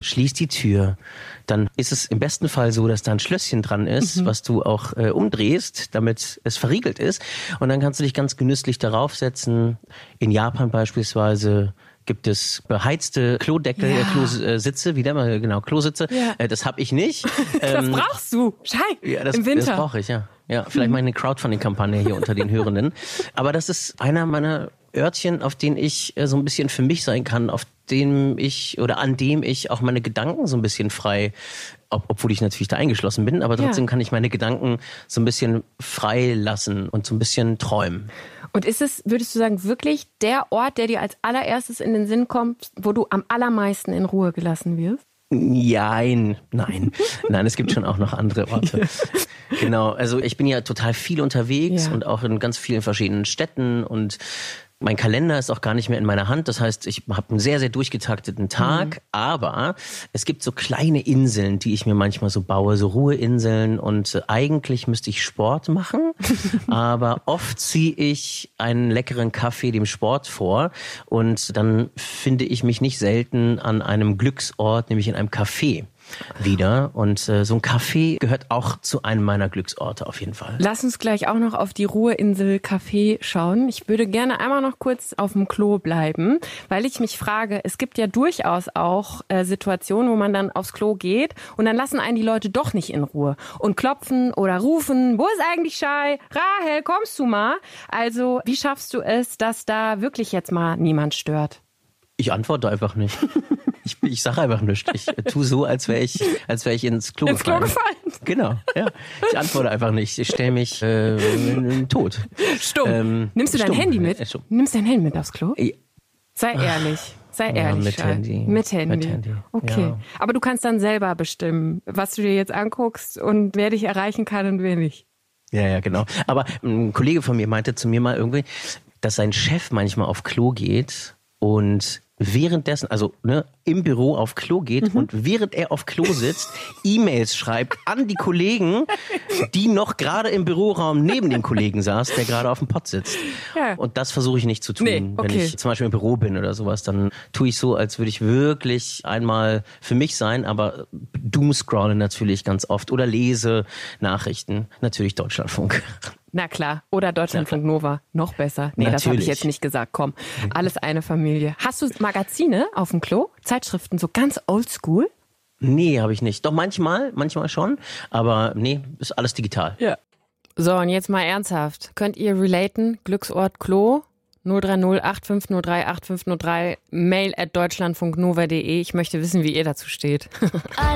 schließ die Tür. Dann ist es im besten Fall so, dass da ein Schlösschen dran ist, was du auch umdrehst, damit es verriegelt ist. Und dann kannst du dich ganz genüsslich darauf setzen. In Japan beispielsweise gibt es beheizte Klodeckel, Klositze, Klositze. Ja. Das habe ich nicht. Das brauchst du, Schei, im Winter. Das brauche ich, ja. Ja, vielleicht mal eine Crowdfunding-Kampagne hier unter den Hörenden. Aber das ist einer meiner Örtchen, auf denen ich so ein bisschen für mich sein kann, an dem ich auch meine Gedanken so ein bisschen frei, obwohl ich natürlich da eingeschlossen bin, aber trotzdem kann ich meine Gedanken so ein bisschen frei lassen und so ein bisschen träumen. Und ist es, würdest du sagen, wirklich der Ort, der dir als allererstes in den Sinn kommt, wo du am allermeisten in Ruhe gelassen wirst? Nein, es gibt schon auch noch andere Orte. Genau, also ich bin ja total viel unterwegs und auch in ganz vielen verschiedenen Städten und mein Kalender ist auch gar nicht mehr in meiner Hand. Das heißt, ich habe einen sehr, sehr durchgetakteten Tag. Aber es gibt so kleine Inseln, die ich mir manchmal so baue, so Ruheinseln. Und eigentlich müsste ich Sport machen. Aber oft ziehe ich einen leckeren Kaffee dem Sport vor. Und dann finde ich mich nicht selten an einem Glücksort, nämlich in einem Café wieder. Und so ein Café gehört auch zu einem meiner Glücksorte auf jeden Fall. Lass uns gleich auch noch auf die Ruheinsel Café schauen. Ich würde gerne einmal noch kurz auf dem Klo bleiben, weil ich mich frage, es gibt ja durchaus auch Situationen, wo man dann aufs Klo geht und dann lassen einen die Leute doch nicht in Ruhe und klopfen oder rufen, wo ist eigentlich Schei? Rahel, kommst du mal? Also wie schaffst du es, dass da wirklich jetzt mal niemand stört? Ich antworte einfach nicht. Ich sage einfach nichts. Ich tue so, als wäre ich ins Klo gefallen. Genau, ja. Ich antworte einfach nicht. Ich stelle mich tot. Stumm. Nimmst du dein Handy mit? Nimmst du dein Handy mit aufs Klo? Sei ehrlich. Sei ehrlich. Mit Handy. Mit Handy. Okay. Ja. Aber du kannst dann selber bestimmen, was du dir jetzt anguckst und wer dich erreichen kann und wer nicht. Ja, genau. Aber ein Kollege von mir meinte zu mir mal irgendwie, dass sein Chef manchmal auf Klo geht und währenddessen, also im Büro auf Klo geht und während er auf Klo sitzt, E-Mails schreibt an die Kollegen, die noch gerade im Büroraum neben dem Kollegen saß, der gerade auf dem Pott sitzt. Ja. Und das versuche ich nicht zu tun. Wenn ich zum Beispiel im Büro bin oder sowas, dann tue ich so, als würde ich wirklich einmal für mich sein, aber doomscrolle natürlich ganz oft oder lese Nachrichten, natürlich Deutschlandfunk. Na klar. Oder Deutschlandfunk Nova. Noch besser. Nee, das habe ich jetzt nicht gesagt. Komm, alles eine Familie. Hast du Magazine auf dem Klo? Zeitschriften, so ganz oldschool? Nee, habe ich nicht. Doch manchmal schon. Aber nee, ist alles digital. Ja. So, und jetzt mal ernsthaft. Könnt ihr relaten? Glücksort Klo? 030 8503 8503 mail@deutschlandfunknova.de. Ich möchte wissen, wie ihr dazu steht.